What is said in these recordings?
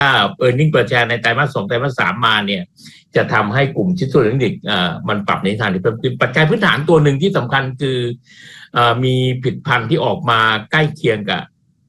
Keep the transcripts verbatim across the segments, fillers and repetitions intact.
earning per share ในไตรมาสสองไตรมาสสามมาเนี่ยจะทำให้กลุ่มชิ้นส่วนอิเล็กทรอนิกส์มันปรับในทางที่เพิ่มขึ้นปัจจัยพื้นฐานตัวหนึ่งที่สำคัญคือมีผลิตภัณฑ์ที่ออกมาใกล้เคียงกับ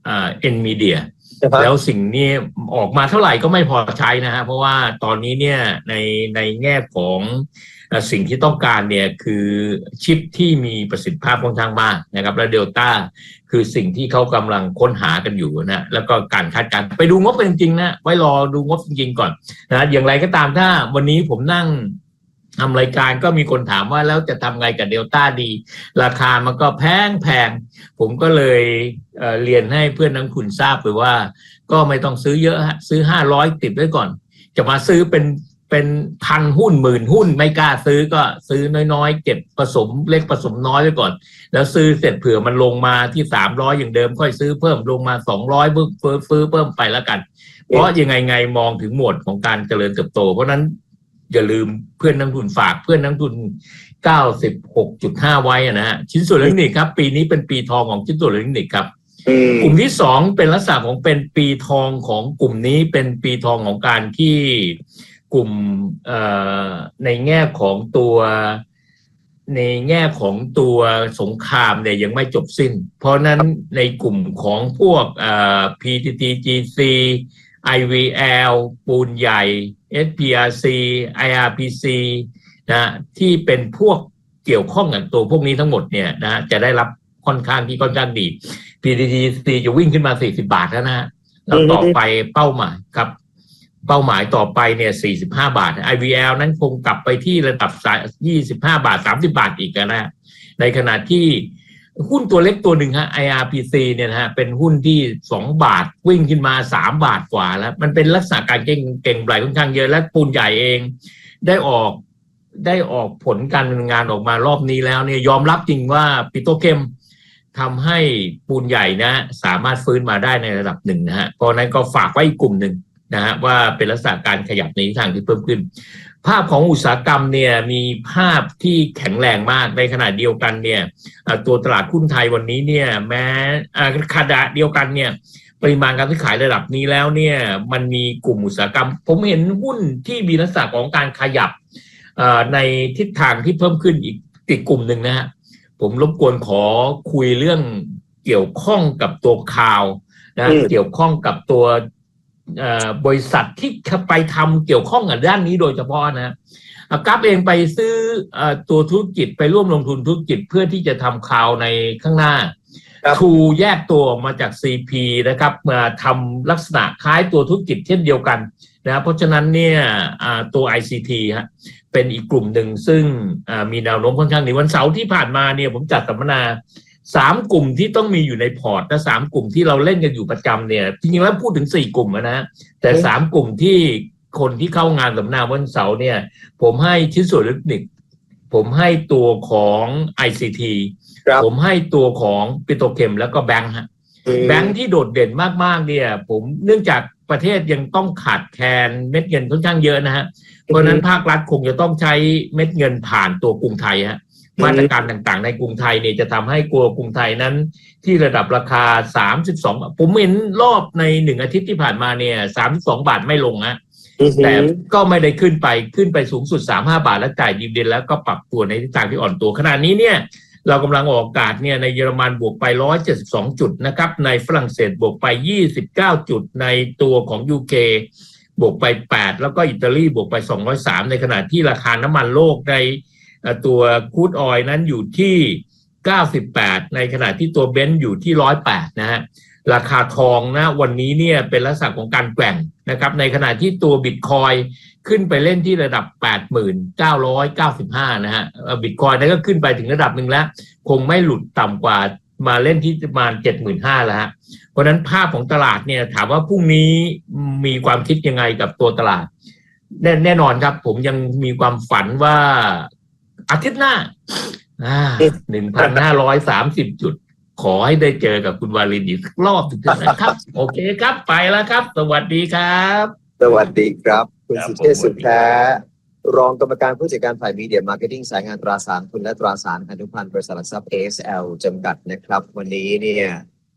Nvidia แล้วสิ่งนี้ออกมาเท่าไหร่ก็ไม่พอใช้นะฮะเพราะว่าตอนนี้เนี่ยในในแง่ของสิ่งที่ต้องการเนี่ยคือชิปที่มีประสิทธิภาพค่อนข้างมากนะครับและเดลต้าคือสิ่งที่เขากำลังค้นหากันอยู่นะแล้วก็การคาดการณ์ไปดูงบเป็นจริงนะไว้รอดูงบจริงๆก่อนนะอย่างไรก็ตามถ้าวันนี้ผมนั่งทำรายการก็มีคนถามว่าแล้วจะทำไงกับเดลต้าดีราคามันก็แพงแพงผมก็เลยเอ่อเรียนให้เพื่อนนักทุนทราบไปว่าก็ไม่ต้องซื้อเยอะฮะซื้อห้าร้อยติดไว้ก่อนจะมาซื้อเป็นเป็นพันหุ้นหมื่นหุ้นไม่กล้าซื้อก็ซื้อน้อยๆเก็บผสมเล็กผสมน้อยไว้ก่อนแล้วซื้อเสร็จเผื่อมันลงมาที่สามร้อยอย่างเดิมค่อยซื้อเพิ่มลงมาสองร้อยเพิ่มเพิ่มเพิ่มไปแล้วกันเพราะยังไงไงมองถึงหมวดของการเจริญเติบโตเพราะนั้นอย่าลืมเพื่อนนักทุนฝากเพื่อนนักทุน เก้าสิบหกจุดห้า ไว้นะฮะชิ้นส่วนอิเล็กทรอนิกส์ครับปีนี้เป็นปีทองของชิ้นส่วนอิเล็กทรอนิกส์ครับกลุ่มที่สองเป็นลักษณะของเป็นปีทองของกลุ่มนี้เป็นปีทองของการที่กลุ่มในแง่ของตัวในแง่ของตัวสงครามเนี่ยยังไม่จบสิ้นเพราะนั้นในกลุ่มของพวก พี ที ที จี ซี ไอ วี แอล ปูนใหญ่ เอส พี อาร์ ซี ไอ อาร์ พี ซี นะที่เป็นพวกเกี่ยวข้องกับตัวพวกนี้ทั้งหมดเนี่ยนะจะได้รับค่อนข้างที่ค่อนข้างดี พี ที ที ซี จะวิ่งขึ้นมาสี่สิบบาทแล้วนะฮะแล้วต่อไปเป้าหมายครับเป้าหมายต่อไปเนี่ยสี่สิบห้าบาท ไอ วี แอล นั้นคงกลับไปที่ระดับยี่สิบห้าบาทสามสิบบาทอีกนะในขณะที่หุ้นตัวเล็กตัวหนึ่งฮะ ไอ อาร์ พี ซี เนี่ยนะฮะเป็นหุ้นที่สองบาทวิ่งขึ้นมาสามบาทกว่าแล้วมันเป็นลักษณะการเก่งเก่งไหลค่อนข้างเยอะและปูนใหญ่เองได้ออกได้ออกผลการดำเนินงานออกมารอบนี้แล้วเนี่ยยอมรับจริงว่าปิโตรเคมทำให้ปูนใหญ่นะสามารถฟื้นมาได้ในระดับหนึ่งนะฮะเพราะนั้นก็ฝากไว้อีกกลุ่มหนึ่งนะฮะว่าเป็นลักษณะการขยับในทางที่เพิ่มขึ้นภาพของอุตสาหกรรมเนี่ยมีภาพที่แข็งแรงมากในขณะเดียวกันเนี่ยตัวตลาดหุ้นไทยวันนี้เนี่ยแม้ขณะเดียวกันเนี่ยปริมาณการซื้อขายระดับนี้แล้วเนี่ยมันมีกลุ่มอุตสาหกรรมผมเห็นหุ้นที่มีลักษณะของการขยับในทิศทางที่เพิ่มขึ้นอีกอีกกลุ่มหนึ่งนะฮะผมรบกวนขอคุยเรื่องเกี่ยวข้องกับตัวข่าวนะเกี่ยวข้องกับตัวบริษัทที่ไปทำเกี่ยวข้องกับด้านนี้โดยเฉพาะนะกราฟเองไปซื้อตัวธุรกิจไปร่วมลงทุนธุรกิจเพื่อที่จะทำข่าวในข้างหน้าทูแยกตัวออกมาจาก ซี พี นะครับมาทำลักษณะคล้ายตัวธุรกิจเช่นเดียวกันนะเพราะฉะนั้นเนี่ยตัว ไอ ซี ที ฮะเป็นอีกกลุ่มหนึ่งซึ่งมีแนวโน้มค่อนข้างดีวันเสาร์ที่ผ่านมาเนี่ยผมจัดสัมมนาสามกลุ่มที่ต้องมีอยู่ในพอร์ตและสามกลุ่มที่เราเล่นกันอยู่ประจำเนี่ยจริงๆแล้วพูดถึงสี่กลุ่มนะแต่สามกลุ่มที่คนที่เข้างานสัมมนาวันเสาร์เนี่ยผมให้ชิ้นส่วนอิเล็กทรอนิกส์ผมให้ตัวของ ไอ ซี ที ผมให้ตัวของปิโตรเคมแล้วก็แบงค์ฮะแบงค์ที่โดดเด่นมากๆเนี่ยผมเนื่องจากประเทศยังต้องขาดแคลนเม็ดเงินค่อนข้างเยอะนะฮะเพราะนั้นภาครัฐคงจะต้องใช้เม็ดเงินผ่านตัวกรุงไทยฮะมาตรการต่างๆในกรุงไทยเนี่ยจะทำให้กลัวกรุงไทยนั้นที่ระดับราคาสามสิบสองผมเห็นรอบในหนึ่งอาทิตย์ที่ผ่านมาเนี่ยสามสิบสองบาทไม่ลงนะแต่ก็ไม่ได้ขึ้นไปขึ้นไปสูงสุดสามสิบห้าบาทแล้วจ่ายดิวิเดนด์แล้วก็ปรับตัวในทิศทางที่อ่อนตัวขณะนี้เนี่ยเรากำลังออกอากาศเนี่ยในเยอรมันบวกไปหนึ่งร้อยเจ็ดสิบสองจุดนะครับในฝรั่งเศสบวกไปยี่สิบเก้าจุดในตัวของ ยู เค บวกไปแปดแล้วก็อิตาลีบวกไปสองร้อยสามในขณะที่ราคาน้ำมันโลกในตัวคูดออยล์นั้นอยู่ที่เก้าสิบแปดในขณะที่ตัวเบนซ์อยู่ที่หนึ่งร้อยแปดนะฮะราคาทองนะวันนี้เนี่ยเป็นลักษณะของการแกว่งนะครับในขณะที่ตัวบิตคอยขึ้นไปเล่นที่ระดับ แปดพันเก้าร้อยเก้าสิบห้า นะฮะบิตคอยนั้นก็ขึ้นไปถึงระดับหนึ่งแล้วคงไม่หลุดต่ำกว่ามาเล่นที่ประมาณ เจ็ดหมื่นห้าพัน แล้วฮะเพราะนั้นภาพของตลาดเนี่ยถามว่าพรุ่งนี้มีความคิดยังไงกับตัวตลาดแน่แน่นอนครับผมยังมีความฝันว่าอาทิตย์หน้าอ่า หนึ่งพันห้าร้อยสามสิบ จุดขอให้ได้เจอกับคุณวาลินอีกรอบถึงนะครับโอเคครับไปแล้วครับสวัสดีครับสวัสดีครับคุณสุเทพสุขแท้รองกรรมการผู้จัดการฝ่ายมีเดียมาร์เก็ตติ้งสายงานตราสารทุนและตราสารอนุพันธ์บริษัทหลักทรัพย์ เอ เอส แอล จำกัดนะครับวันนี้เนี่ย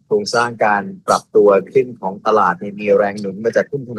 โครงสร้างการปรับตัวขึ้นของตลาดเนี่ยมีแรงหนุนมาจากหุ้น